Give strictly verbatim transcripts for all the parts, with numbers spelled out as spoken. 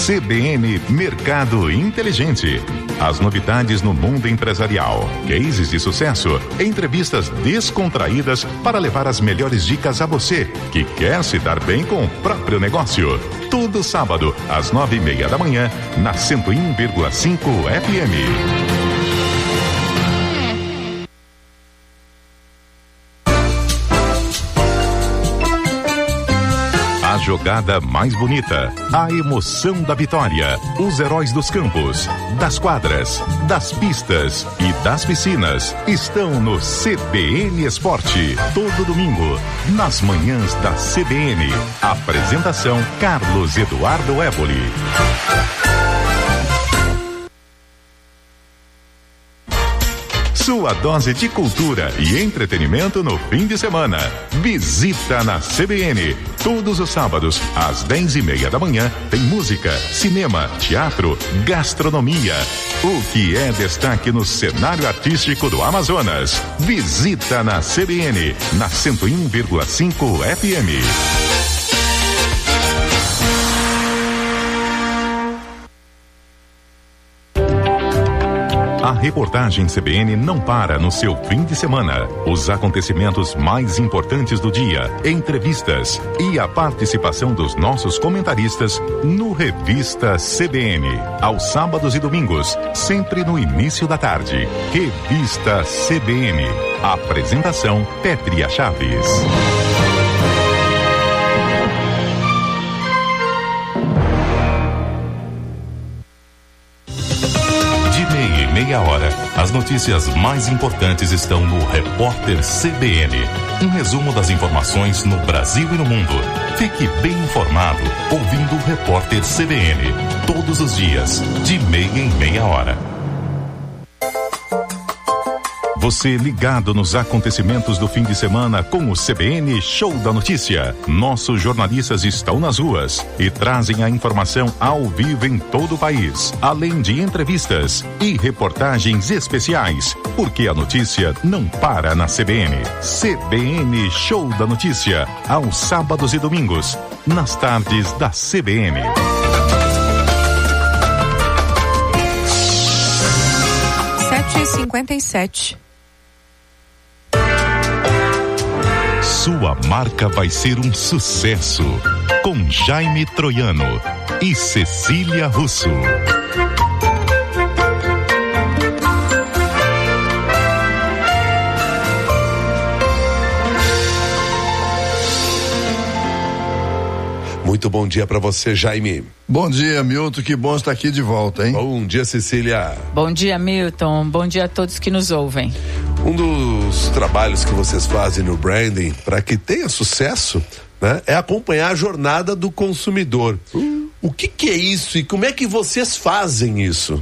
C B N Mercado Inteligente. As novidades no mundo empresarial, cases de sucesso, entrevistas descontraídas para levar as melhores dicas a você que quer se dar bem com o próprio negócio. Todo sábado, às nove e meia da manhã, na cento e um vírgula cinco F M. A jogada mais bonita, a emoção da vitória, os heróis dos campos, das quadras, das pistas e das piscinas estão no C B N Esporte. Todo domingo, nas manhãs da C B N. Apresentação Carlos Eduardo Éboli. Sua dose de cultura e entretenimento no fim de semana. Visita na C B N. Todos os sábados, às dez e meia da manhã, tem música, cinema, teatro, gastronomia. O que é destaque no cenário artístico do Amazonas. Visita na C B N, na cento e um vírgula cinco F M. A reportagem C B N não para no seu fim de semana. Os acontecimentos mais importantes do dia, entrevistas e a participação dos nossos comentaristas no Revista C B N. Aos sábados e domingos, sempre no início da tarde. Revista C B N. Apresentação Pétria Chaves. Meia hora, as notícias mais importantes estão no Repórter C B N. Um resumo das informações no Brasil e no mundo. Fique bem informado ouvindo o Repórter C B N. Todos os dias, de meia em meia hora. Você ligado nos acontecimentos do fim de semana com o C B N Show da Notícia. Nossos jornalistas estão nas ruas e trazem a informação ao vivo em todo o país, além de entrevistas e reportagens especiais, porque a notícia não para na C B N. C B N Show da Notícia, aos sábados e domingos, nas tardes da C B N. sete e cinquenta e sete. Sua marca vai ser um sucesso, com Jaime Troiano e Cecília Russo. Muito bom dia para você, Jaime. Bom dia, Milton, que bom estar aqui de volta, hein? Bom dia, Cecília. Bom dia, Milton, bom dia a todos que nos ouvem. Um dos trabalhos que vocês fazem no branding para que tenha sucesso, né, é acompanhar a jornada do consumidor. Hum. O que que é isso e como é que vocês fazem isso?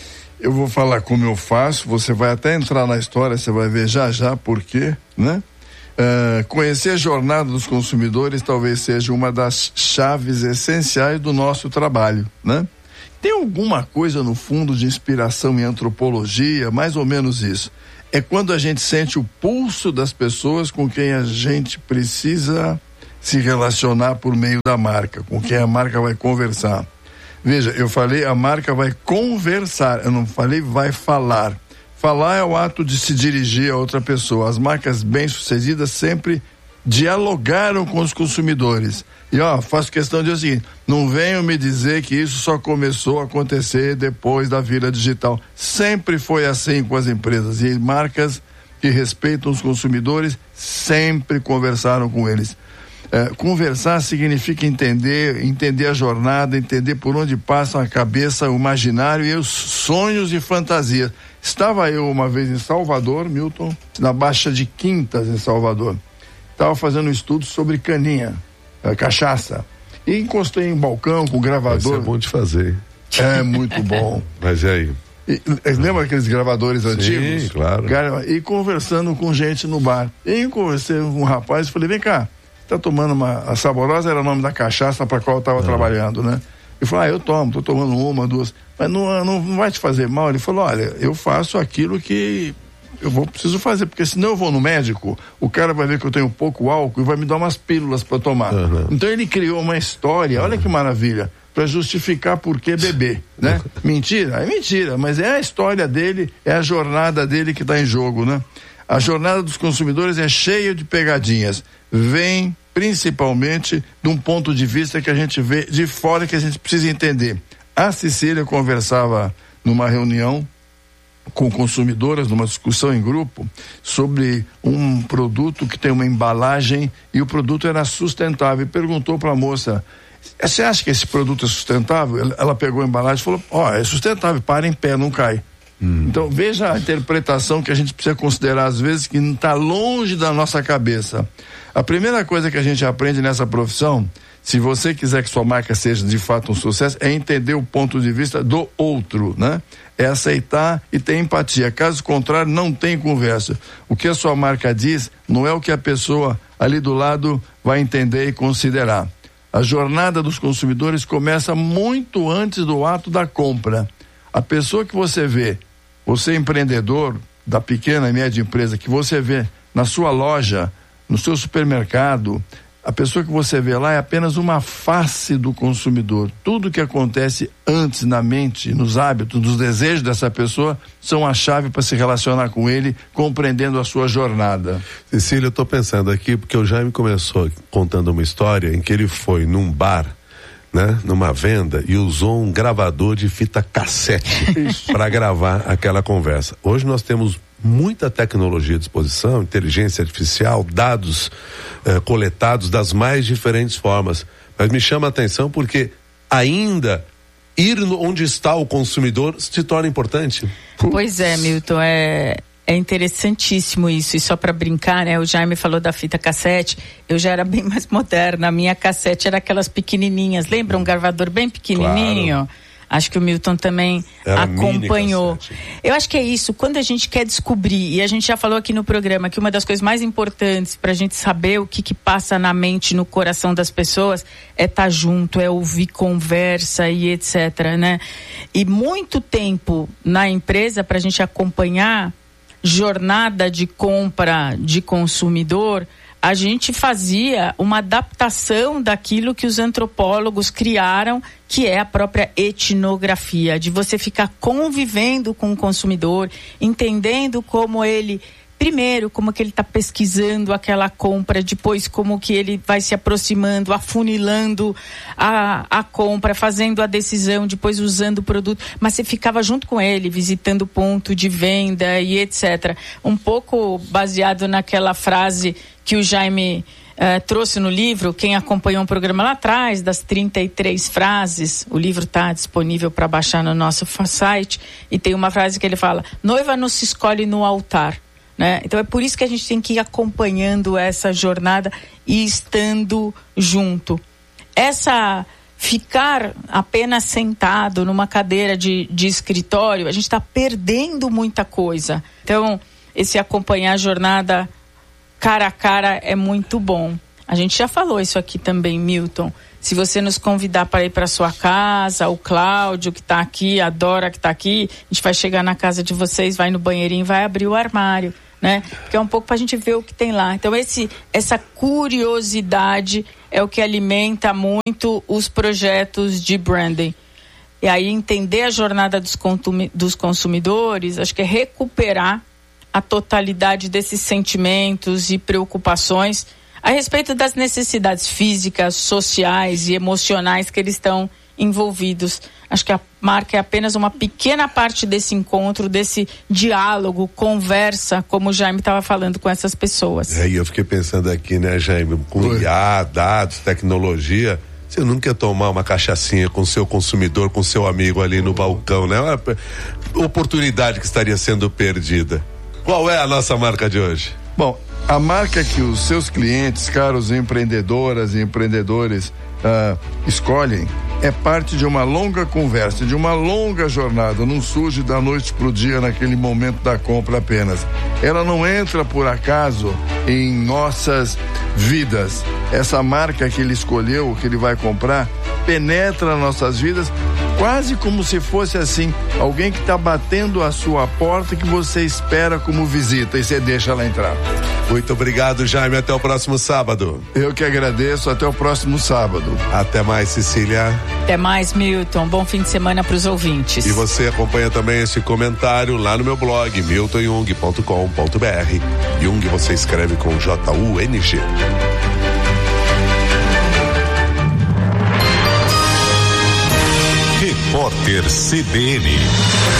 Eu vou falar como eu faço, você vai até entrar na história, você vai ver já já por quê, né? Uh, conhecer a jornada dos consumidores talvez seja uma das chaves essenciais do nosso trabalho, né? Tem alguma coisa no fundo de inspiração em antropologia, mais ou menos isso. É quando a gente sente o pulso das pessoas com quem a gente precisa se relacionar por meio da marca, com quem a marca vai conversar. Veja, eu falei a marca vai conversar, eu não falei vai falar. Falar é o ato de se dirigir a outra pessoa. As marcas bem-sucedidas sempre dialogaram com os consumidores. E ó, faço questão de dizer o seguinte, não venham me dizer que isso só começou a acontecer depois da vida digital. Sempre foi assim com as empresas. E marcas que respeitam os consumidores sempre conversaram com eles. É, conversar significa entender, entender a jornada, entender por onde passa a cabeça, o imaginário e os sonhos e fantasias. Estava eu uma vez em Salvador, Milton, na Baixa de Quintas, em Salvador. Estava fazendo um estudo sobre caninha, é, cachaça. E encostei em um balcão com gravador. Isso é bom de fazer. É muito bom. Mas e aí? E, lembra aqueles gravadores Sim, antigos? Sim, claro. E conversando com gente no bar. E eu conversei com um rapaz e falei, vem cá, tá tomando uma, a Saborosa era o nome da cachaça para qual eu estava trabalhando, né? Ele falou, ah, eu tomo, tô tomando uma, duas, mas não, não, não vai te fazer mal. Ele falou, olha, eu faço aquilo que eu vou, preciso fazer, porque senão eu vou no médico, o cara vai ver que eu tenho pouco álcool e vai me dar umas pílulas para tomar. Uhum. Então ele criou uma história, olha que maravilha, para justificar por que beber, né? Mentira? É mentira, mas é a história dele, é a jornada dele que está em jogo, né? A jornada dos consumidores é cheia de pegadinhas, vem principalmente de um ponto de vista que a gente vê de fora, que a gente precisa entender. A Cecília conversava numa reunião com consumidoras, numa discussão em grupo, sobre um produto que tem uma embalagem e o produto era sustentável, e perguntou para a moça: você acha que esse produto é sustentável? Ela pegou a embalagem e falou: ó, oh, é sustentável, para em pé, não cai. Hum. Então veja a interpretação que a gente precisa considerar às vezes, que está longe da nossa cabeça. A primeira coisa que a gente aprende nessa profissão, se você quiser que sua marca seja de fato um sucesso, é entender o ponto de vista do outro, né? É aceitar e ter empatia. Caso contrário, não tem conversa. O que a sua marca diz não é o que a pessoa ali do lado vai entender e considerar. A jornada dos consumidores começa muito antes do ato da compra. A pessoa que você vê, você empreendedor da pequena e média empresa, que você vê na sua loja, no seu supermercado, a pessoa que você vê lá é apenas uma face do consumidor. Tudo que acontece antes na mente, nos hábitos, nos desejos dessa pessoa, são a chave para se relacionar com ele, compreendendo a sua jornada. Cecília, eu estou pensando aqui, porque o Jaime começou contando uma história em que ele foi num bar, né, numa venda, e usou um gravador de fita cassete para gravar aquela conversa. Hoje nós temos muita tecnologia à disposição, inteligência artificial, dados eh, coletados das mais diferentes formas, mas me chama a atenção porque ainda ir no, onde está o consumidor se torna importante. Pois é, Milton, é, é interessantíssimo isso. E só para brincar, né, o Jaime falou da fita cassete, eu já era bem mais moderna, a minha cassete era aquelas pequenininhas, lembra? Um gravador bem pequenininho? Claro. Acho que o Milton também era acompanhou. Eu acho que é isso, quando a gente quer descobrir, e a gente já falou aqui no programa que uma das coisas mais importantes para a gente saber o que, que passa na mente, no coração das pessoas, é estar junto, é ouvir conversa e etc, né? E muito tempo na empresa para a gente acompanhar jornada de compra de consumidor, a gente fazia uma adaptação daquilo que os antropólogos criaram, que é a própria etnografia, de você ficar convivendo com o consumidor, entendendo como ele, primeiro, como que ele está pesquisando aquela compra, depois como que ele vai se aproximando, afunilando a, a compra, fazendo a decisão, depois usando o produto, mas você ficava junto com ele, visitando o ponto de venda e etcétera. Um pouco baseado naquela frase que o Jaime uh, trouxe no livro, quem acompanhou um programa lá atrás, das trinta e três frases, o livro está disponível para baixar no nosso site, e tem uma frase que ele fala: noiva não se escolhe no altar. Né? Então é por isso que a gente tem que ir acompanhando essa jornada e estando junto. Essa ficar apenas sentado numa cadeira de, de escritório, a gente está perdendo muita coisa. Então esse acompanhar a jornada cara a cara é muito bom. A gente já falou isso aqui também, Milton. Se você nos convidar para ir para sua casa, o Cláudio que está aqui, a Dora que está aqui, a gente vai chegar na casa de vocês, vai no banheirinho, vai abrir o armário, né? Porque é um pouco para a gente ver o que tem lá. Então esse, essa curiosidade é o que alimenta muito os projetos de branding. E aí entender a jornada dos, dos consumidores, acho que é recuperar a totalidade desses sentimentos e preocupações a respeito das necessidades físicas, sociais e emocionais que eles estão envolvidos. Acho que a marca é apenas uma pequena parte desse encontro, desse diálogo, conversa, como o Jaime estava falando com essas pessoas. É, e eu fiquei pensando aqui, né, Jaime, com I A, dados, tecnologia, você nunca ia tomar uma cachaçinha com o seu consumidor, com o seu amigo ali no balcão, né? Uma oportunidade que estaria sendo perdida. Qual é a nossa marca de hoje? Bom, a marca que os seus clientes, caros empreendedoras e empreendedores, uh, escolhem é parte de uma longa conversa, de uma longa jornada. Não surge da noite pro dia naquele momento da compra apenas. Ela não entra por acaso em nossas vidas. Essa marca que ele escolheu, que ele vai comprar, penetra nas nossas vidas quase como se fosse assim, alguém que está batendo a sua porta que você espera como visita e você deixa ela entrar. Muito obrigado, Jaime, até o próximo sábado. Eu que agradeço, até o próximo sábado. Até mais, Cecília. Até mais, Milton, bom fim de semana para os ouvintes. E você acompanha também esse comentário lá no meu blog, milton jung ponto com ponto b r. Jung você escreve com J U N G. Repórter C B N.